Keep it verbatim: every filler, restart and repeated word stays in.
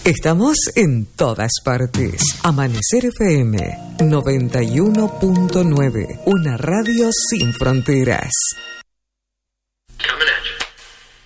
Estamos en todas partes. Amanecer F M noventa y uno punto nueve, una radio sin fronteras.